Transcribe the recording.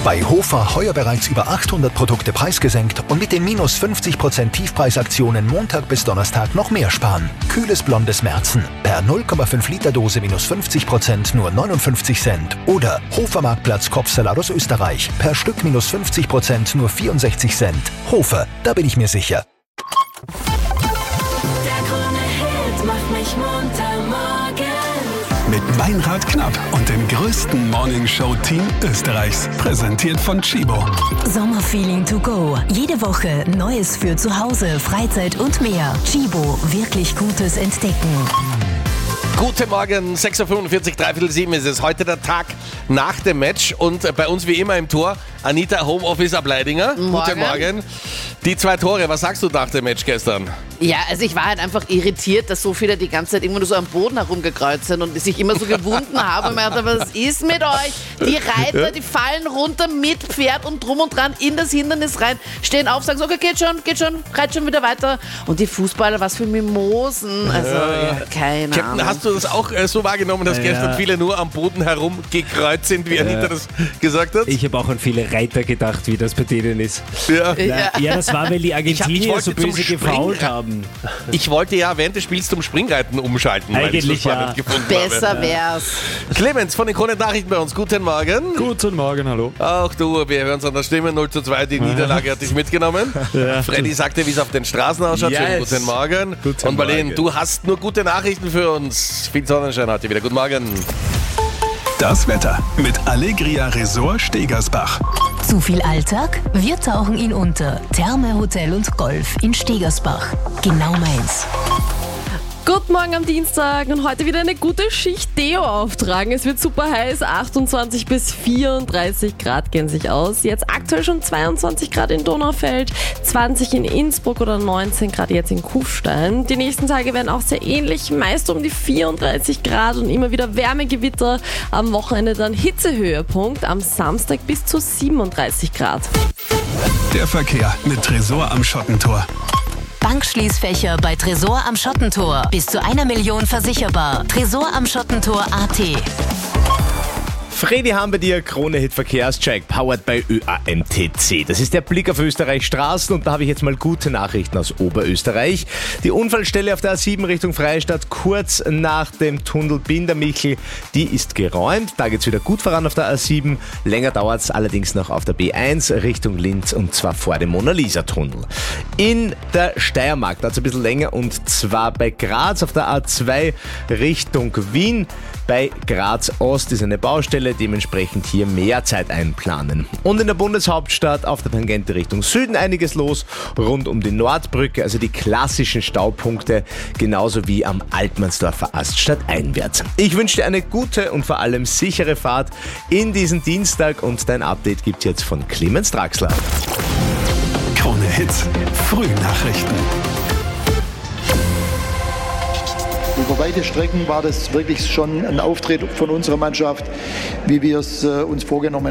Bei Hofer heuer bereits über 800 Produkte preisgesenkt und mit den minus 50% Tiefpreisaktionen Montag bis Donnerstag noch mehr sparen. Kühles blondes Märzen. Per 0,5 Liter Dose minus 50% nur 59 Cent. Oder Hofer Marktplatz Kopfsalat aus Österreich. Per Stück minus 50% nur 64 Cent. Hofer, da bin ich mir sicher. Der Krone-Hit macht mich munter morgens. Mit Meinrad Knapp und dem größten Morningshow-Team Österreichs. Präsentiert von Chibo. Sommerfeeling to go. Jede Woche Neues für zu Hause, Freizeit und mehr. Chibo, wirklich Gutes entdecken. Guten Morgen, 6.45 Uhr, 6:45 ist es. Heute der Tag nach dem Match und bei uns wie immer im Tor Anita Homeoffice Ableidinger. Guten Morgen. Die 2 Tore, was sagst du nach dem Match gestern? Ja, also ich war halt einfach irritiert, dass so viele die ganze Zeit irgendwo nur so am Boden herumgekreuzt sind und sich immer so gewunden haben. Und mir dachte, was ist mit euch? Die Reiter, die fallen runter mit Pferd und drum und dran in das Hindernis rein, stehen auf, sagen so, okay, geht schon, reit schon wieder weiter. Und die Fußballer, was für Mimosen. Also, keine Captain, Ahnung. hast du das auch so wahrgenommen, dass gestern viele nur am Boden herumgekreuzt sind, wie Anita das gesagt hat? Ich habe auch an viele Reiter gedacht, wie das bei denen ist. Ja, das war, weil die Argentinier so böse gefoult haben. Ich wollte ja während des Spiels zum Springreiten umschalten, weil ich es so spannend gefunden Besser habe. wär's. Clemens von den Krone-Nachrichten bei uns. Guten Morgen. Guten Morgen, hallo. Auch du, wir hören es an der Stimme. 0:2, die Niederlage hat dich mitgenommen. Freddy sagte, wie es auf den Straßen ausschaut. Schönen guten Morgen. Und Marlene, du hast nur gute Nachrichten für uns. Viel Sonnenschein heute wieder. Guten Morgen. Das Wetter mit Allegria Resort Stegersbach. Zu viel Alltag? Wir tauchen ihn unter. Therme, Hotel und Golf in Stegersbach. Genau meins. Guten Morgen am Dienstag und heute wieder eine gute Schicht Deo auftragen. Es wird super heiß, 28 bis 34 Grad gehen sich aus. Jetzt aktuell schon 22 Grad in Donaufeld, 20 in Innsbruck oder 19 Grad jetzt in Kufstein. Die nächsten Tage werden auch sehr ähnlich, meist um die 34 Grad und immer wieder Wärmegewitter. Am Wochenende dann Hitzehöhepunkt, am Samstag bis zu 37 Grad. Der Verkehr mit Tresor am Schottentor. Bankschließfächer bei Tresor am Schottentor. Bis zu 1 Million versicherbar. Tresor am Schottentor.at. Freddy haben wir dir Krone-Hit Verkehrscheck, powered by ÖAMTC. Das ist der Blick auf Österreichs Straßen und da habe ich jetzt mal gute Nachrichten aus Oberösterreich. Die Unfallstelle auf der A7 Richtung Freistadt kurz nach dem Tunnel Bindermichel, die ist geräumt. Da geht es wieder gut voran auf der A7. Länger dauert es allerdings noch auf der B1 Richtung Linz und zwar vor dem Mona-Lisa-Tunnel. In der Steiermark dauert es ein bisschen länger und zwar bei Graz auf der A2 Richtung Wien. Bei Graz Ost ist eine Baustelle, dementsprechend hier mehr Zeit einplanen. Und in der Bundeshauptstadt auf der Tangente Richtung Süden einiges los, rund um die Nordbrücke, also die klassischen Staupunkte, genauso wie am Altmannsdorfer Ast stadteinwärts. Ich wünsche dir eine gute und vor allem sichere Fahrt in diesen Dienstag und dein Update gibt es jetzt von Clemens Draxler. Krone Hits, Frühnachrichten. Über weite Strecken war das wirklich schon ein Auftritt von unserer Mannschaft, wie wir es uns vorgenommen haben.